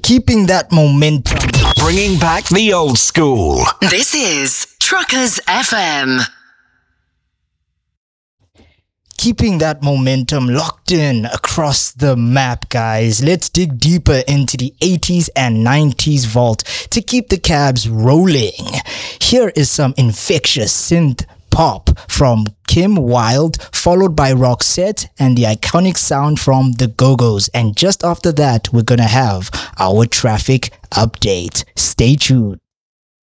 keeping that momentum. Bringing back the old school. This is Truckers FM. Keeping that momentum locked in across the map, guys. Let's dig deeper into the 80s and 90s vault to keep the cabs rolling. Here is some infectious synth pop from Kim Wilde, followed by Roxette and the iconic sound from the Go-Go's. And just after that, we're gonna have our traffic update. Stay tuned.